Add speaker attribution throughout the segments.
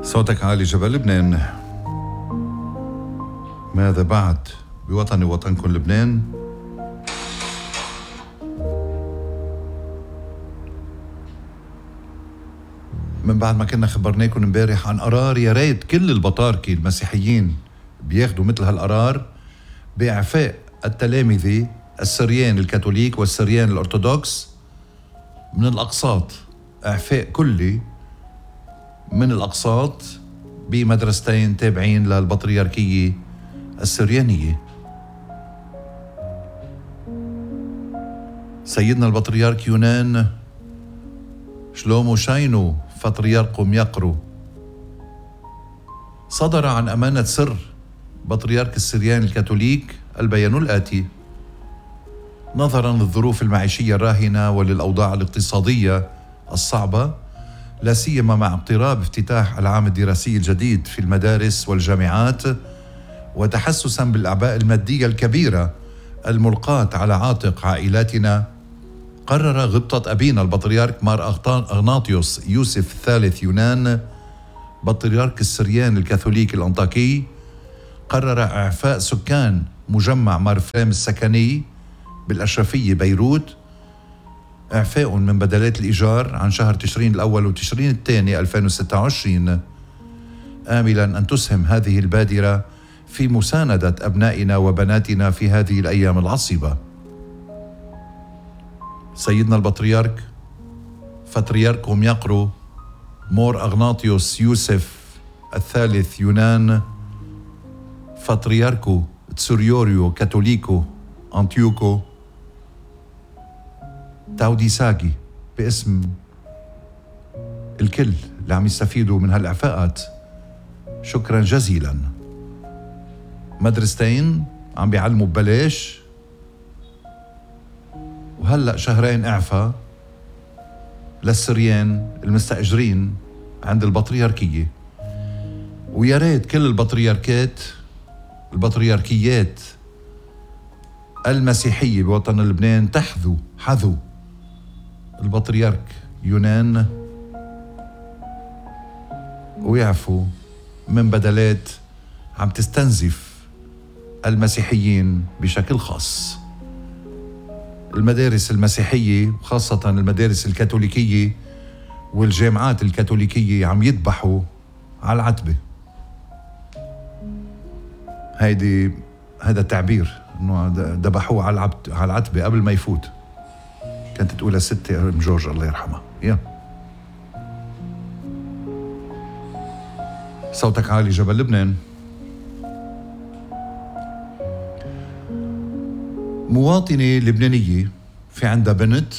Speaker 1: صوتك عالي جبل لبنان. ماذا بعد بوطني وطنكم لبنان؟ من بعد ما كنا خبرناكم امبارح عن قرار يا ريت كل البطاركة المسيحيين بياخدوا مثل هالقرار بإعفاء التلامذة السريان الكاثوليك والسريان الأرثوذكس من الأقساط، إعفاء كلي من الأقساط بمدرستين تابعين للبطريركية السريانية. سيدنا البطريرك يونان شلومو شاينو بطريركم يقرو صدر عن أمانة سر بطريرك السريان الكاثوليك البيان الآتي: نظرا للظروف المعيشية الراهنة وللأوضاع الاقتصادية الصعبة، لا سيما مع اقتراب افتتاح العام الدراسي الجديد في المدارس والجامعات، وتحسسا بالأعباء المادية الكبيرة الملقاة على عاتق عائلاتنا، قرر غبطة أبينا البطريرك مار أغناطيوس يوسف الثالث يونان بطريرك السريان الكاثوليك الأنطاكي، قرر إعفاء سكان مجمع مارفريم السكني بالأشرفية بيروت، إعفاء من بدلات الإيجار عن شهر تشرين الأول وتشرين الثاني 2026، آملا أن تسهم هذه البادرة في مساندة أبنائنا وبناتنا في هذه الأيام العصيبة. سيدنا البطريرك بطريركم يقرو مور أغناطيوس يوسف الثالث يونان بطريركو تسوريوريو كاثوليكو أنتيوكو تاوديساكي، باسم الكل اللي عم يستفيدوا من هالإعفاءات شكرا جزيلا. مدرستين عم بيعلموا ببلاش، وهلأ شهرين إعفاء للسريان المستأجرين عند البطريركية. ويا ريت كل البطريركيات المسيحية بوطن لبنان حذو البطريرك يونان ويعفوا من بدلات عم تستنزف المسيحيين بشكل خاص. المدارس المسيحية وخاصة المدارس الكاثوليكية والجامعات الكاثوليكية عم يذبحوا على العتبة. هذا التعبير انه ذبحوه على العتبة قبل ما يفوت. كانت تقولها ستي ام جورج الله يرحمها. صوتك عالي جبل لبنان. مواطنة لبنانية في عندها بنت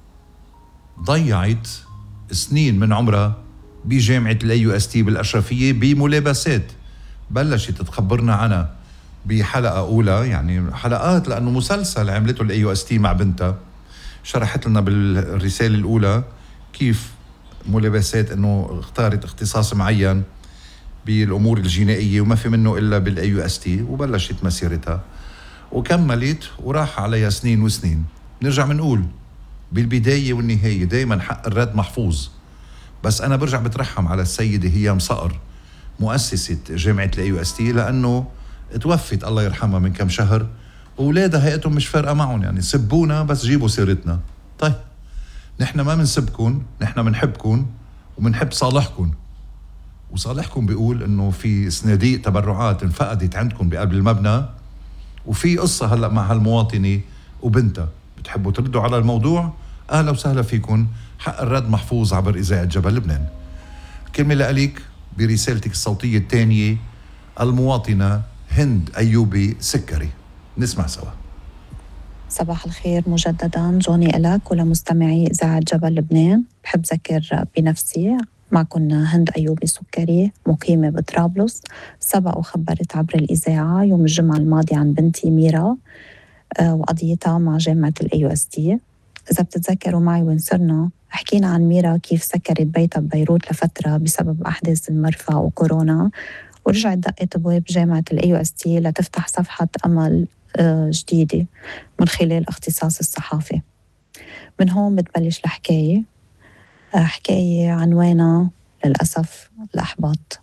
Speaker 1: ضيعت سنين من عمرها بجامعة الAUST بالأشرفية بملابسات بلشت تخبرنا عنها بحلقة أولى، يعني حلقات لأنه مسلسل عملته الAUST مع بنتها. شرحت لنا بالرسالة الأولى كيف ملابسات أنه اختارت اختصاص معين بالأمور الجنائية وما في منه إلا بالAUST، وبلشت مسيرتها وكملت وراح عليها سنين وسنين. نرجع منقول بالبداية والنهاية دايما حق الرد محفوظ، بس أنا برجع بترحم على السيدة هيام صقر مؤسسة جامعة الAUST، لأنه توفت الله يرحمها من كم شهر، وولادها هيئتهم مش فارقة معهم، يعني سبونا بس جيبوا سيرتنا. طيب نحن ما منسبكم، نحن منحبكم ومنحب صالحكم، وصالحكم بيقول انه في صناديق تبرعات انفقدت عندكم بقلب المبنى، وفي قصة هلأ مع هالمواطنة وبنتها. بتحبوا تردوا على الموضوع؟ أهلا وسهلا فيكم، حق الرد محفوظ عبر إذاعة جبل لبنان. كلمة لأليك برسالتك الصوتية الثانية المواطنة هند أيوبي سكري، نسمع سوا.
Speaker 2: صباح الخير مجددا جوني إلك ولمستمعي إذاعة جبل لبنان. بحب ذكر بنفسي، معكم هند أيوبي سكري مقيمة بطرابلس. سبق وخبرت عبر الإذاعة يوم الجمعة الماضي عن بنتي ميرا وقضيتها مع جامعة الAUST. إذا بتتذكروا معي وين صرنا حكينا عن ميرا كيف سكرت بيتها ببيروت لفترة بسبب أحداث المرفأ وكورونا، ورجعت دقت أبواب جامعة الAUST لتفتح صفحة أمل جديدة من خلال اختصاص الصحافة. من هون بتبلش الحكاية، حكاية عنوانها للأسف الأحباط.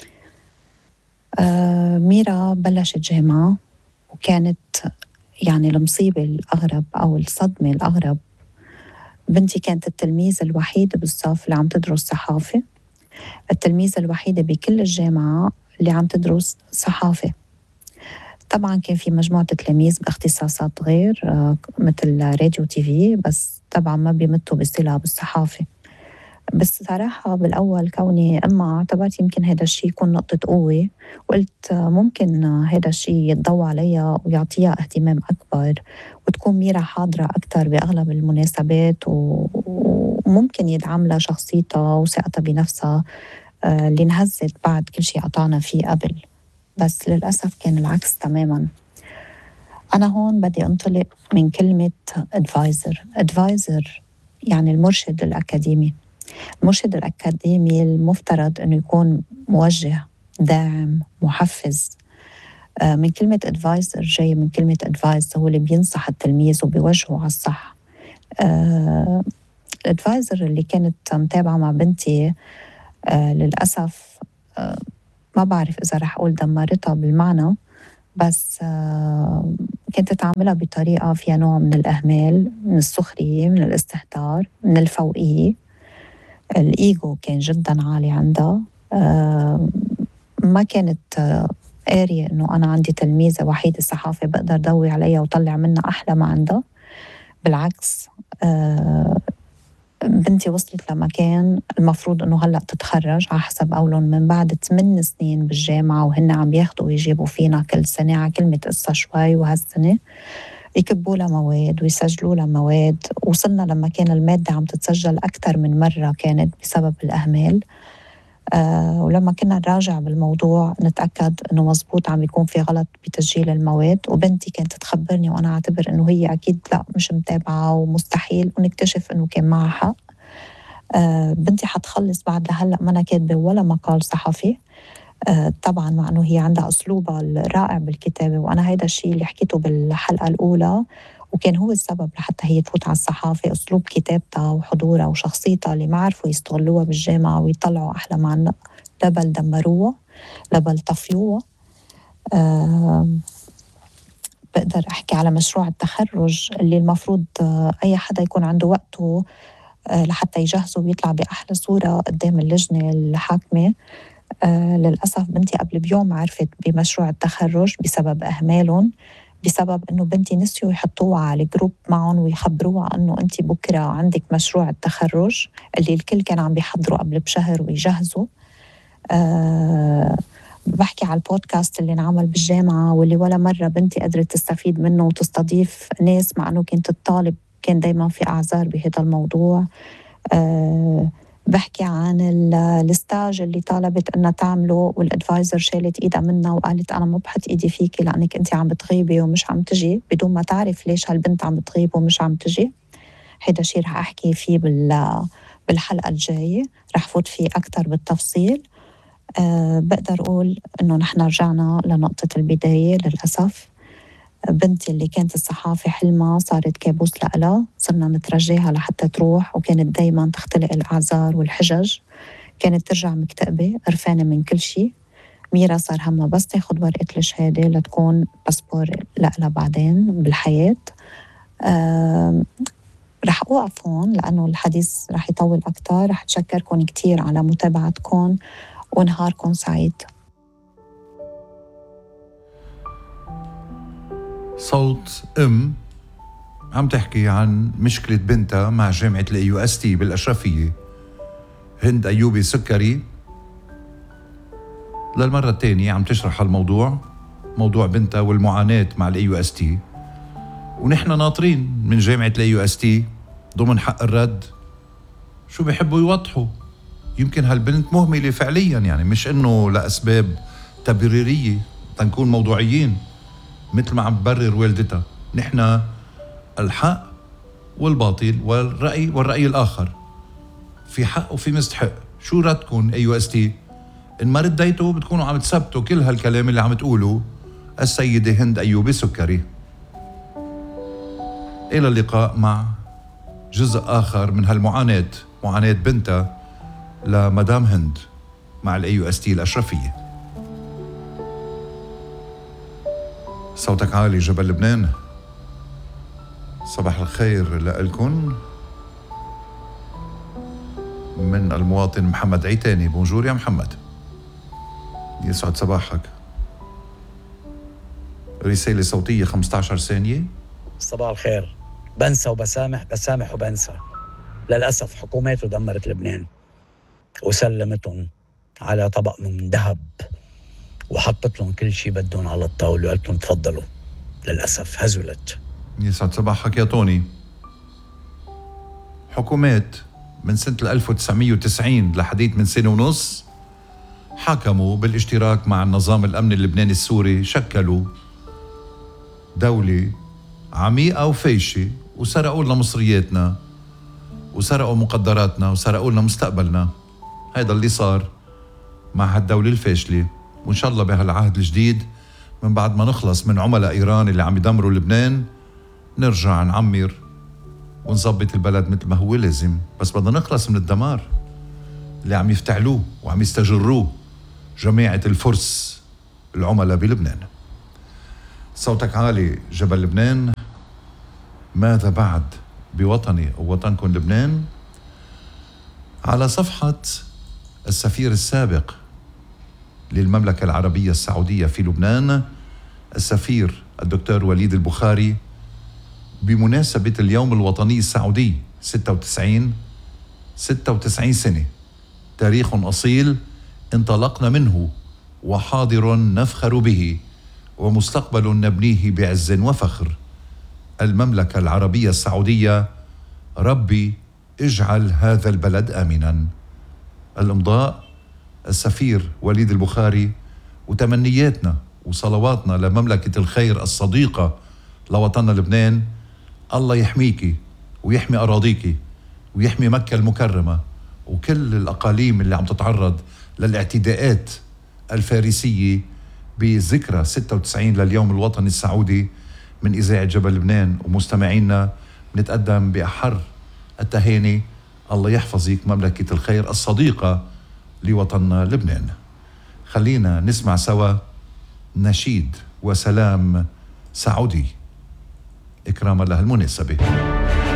Speaker 2: ميرا بلشت جامعة، وكانت يعني المصيبة الأغرب أو الصدمة الأغرب، بنتي كانت التلميذ الوحيد بالصف اللي عم تدرس صحافة، التلميذة الوحيدة بكل الجامعة اللي عم تدرس صحافة. طبعا كان في مجموعة تلاميذ باختصاصات غير مثل راديو تي في، بس طبعا ما بيمتوا بصلة بالصحافة. بس صراحة بالأول كوني أما اعتبرت يمكن هذا الشيء يكون نقطة قوة، وقلت ممكن هذا الشيء يتضوى عليها ويعطيها اهتمام أكبر، وتكون ميرا حاضرة أكثر بأغلب المناسبات، وممكن يدعم لها شخصيتها وثقتها بنفسها اللي انهزت بعد كل شيء قطعنا فيه قبل. بس للأسف كان العكس تماما. أنا هون بدي أنطلق من كلمة advisor يعني المرشد الأكاديمي. المرشد الأكاديمي المفترض أنه يكون موجه، داعم، محفز. من كلمة advisor جاي من كلمة advice، هو اللي بينصح التلميذ وبيوجهه على الصح. الادفايزر اللي كانت متابعة مع بنتي للأسف ما بعرف إذا رح أقول دمرتها بالمعنى، بس كانت تعاملها بطريقة فيها نوع من الإهمال، من السخرية، من الاستهتار، من الفوقية. الإيجو كان جدا عالي عندها. ما كانت قارية إنه أنا عندي تلميذة وحيدة صحافة بقدر ضوي عليها وطلع منها أحلى ما عندها. بالعكس، بنتي وصلت لمكان المفروض انه هلا تتخرج على حسب قولهم من بعد 8 سنين بالجامعه، وهن عم ياخذوا ويجيبوا فينا كل سنه على كلمه قصه شوي، وهالسنه يكبوا لها مواد ويسجلوا لها مواد. وصلنا لما كان الماده عم تتسجل اكثر من مره كانت بسبب الاهمال. ولما كنا نراجع بالموضوع نتأكد أنه مزبوط عم يكون في غلط بتسجيل المواد، وبنتي كانت تخبرني وأنا أعتبر أنه هي أكيد لا مش متابعة ومستحيل، ونكتشف أنه كان معها حق. بنتي حتخلص بعد لهلأ ما أنا كاتبة ولا مقال صحفي. طبعا مع أنه هي عندها أسلوبها الرائع بالكتابة، وأنا هيدا الشيء اللي حكيته بالحلقة الأولى وكان هو السبب لحتى هي تفوت على الصحافة، أسلوب كتابتها وحضورها وشخصيتها اللي ما عرفوا يستغلوها بالجامعة ويطلعوا أحلى ما عنا. لا بل دمروها، لا بل طفيوها. بقدر أحكي على مشروع التخرج اللي المفروض أي حدا يكون عنده وقته لحتى يجهزه ويطلع بأحلى صورة قدام اللجنة الحاكمة. للأسف بنتي قبل بيوم عرفت بمشروع التخرج بسبب أهمالهم، بسبب أنه بنتي نسيوا يحطوها على الجروب معهم ويخبروها أنه أنت بكرة عندك مشروع التخرج اللي الكل كان عم بيحضروا قبل بشهر ويجهزوا. بحكي على البودكاست اللي انعمل بالجامعة واللي ولا مرة بنتي قدرت تستفيد منه وتستضيف ناس، مع أنه كنت الطالب كان دايما في أعذار بهذا الموضوع. بحكي عن الستاج اللي طالبت انها تعمله، والادفايزر شالت ايدها منها وقالت انا ما بحط ايدي فيكي لانك انت عم بتغيبي ومش عم تجي، بدون ما تعرف ليش هالبنت عم بتغيب ومش عم تجي. هيدا شيء رح احكي فيه بالحلقه الجايه، رح فوت فيه اكثر بالتفصيل. بقدر اقول انه نحن رجعنا لنقطه البدايه. للاسف بنتي اللي كانت الصحافة حلمها صارت كابوس لها، صرنا نترجاها لحتى تروح، وكانت دايما تختلق الأعذار والحجج، كانت ترجع مكتئبة قرفانة من كل شيء. ميرا صار همها بس تاخد ورقة الشهادة لتكون باسبور لها بعدين بالحياة. رح أوقف هون لأنه الحديث رح يطول أكتر. رح أتشكركم كتير على متابعتكم ونهاركم سعيد.
Speaker 1: صوت عم تحكي عن مشكلة بنتها مع جامعة الAUST بالأشرفية. هند أيوبي سكري للمرة الثانية عم تشرح الموضوع، موضوع بنتها والمعاناة مع الAUST، ونحن ناطرين من جامعة الAUST ضمن حق الرد شو بيحبوا يوضحوا. يمكن هالبنت مهملة فعليا، يعني مش إنه لأسباب تبريرية، تنكون موضوعيين مثل ما عم تبرر والدتها. نحن الحق والباطل والرأي الآخر، في حق وفي مستحق. شو ردكم AUST؟ إن ما رديتوا بتكونوا عم تثبتوا كل هالكلام اللي عم تقولوا السيدة هند أيوبي سكري. إلى اللقاء مع جزء آخر من هالمعاناة، معاناة بنتها لمدام هند مع AUST الأشرفية. صوتك عالي جبل لبنان، صباح الخير لكم من المواطن محمد عيتاني. بونجور يا محمد، يسعد صباحك. رسالة صوتية 15 ثانية.
Speaker 3: صباح الخير. بنسى وبسامح، بسامح وبنسى. للأسف حكوماته دمرت لبنان وسلمتهم على طبق من ذهب وحطت لهم كل شيء بدهم على الطاولة وقالت لهم تفضلوا. للأسف هزلت.
Speaker 1: يسعد صباحك يا طوني. حكومات من سنة 1990 لحديث من سنة ونص حكموا بالاشتراك مع النظام الأمني اللبناني السوري، شكلوا دولة عميقة وفيشة وسرقوا لنا مصرياتنا وسرقوا مقدراتنا وسرقوا لنا مستقبلنا. هيدا اللي صار مع هالدولة الفاشلة. وإن شاء الله بهالعهد الجديد من بعد ما نخلص من عملاء إيران اللي عم يدمروا لبنان نرجع نعمر ونظبط البلد مثل ما هو لازم، بس بدنا نخلص من الدمار اللي عم يفتعلوه وعم يستجروه جماعة الفرس العملاء بلبنان. صوتك عالي جبل لبنان. ماذا بعد بوطني ووطنكم لبنان؟ على صفحة السفير السابق للمملكة العربية السعودية في لبنان السفير الدكتور وليد البخاري بمناسبة اليوم الوطني السعودي 96 سنة، تاريخ أصيل انطلقنا منه وحاضر نفخر به ومستقبل نبنيه بعز وفخر. المملكة العربية السعودية، ربي اجعل هذا البلد آمنا. الإمضاء السفير وليد البخاري. وتمنياتنا وصلواتنا لمملكة الخير الصديقة لوطننا لبنان، الله يحميكي ويحمي أراضيكي ويحمي مكة المكرمة وكل الأقاليم اللي عم تتعرض للاعتداءات الفارسية بذكرى 96 لليوم الوطني السعودي. من إذاعة جبل لبنان ومستمعينا نتقدم بأحر التهاني. الله يحفظك مملكة الخير الصديقة لوطننا لبنان. خلينا نسمع سوا نشيد وسلام سعودي إكراما لهالمناسبة.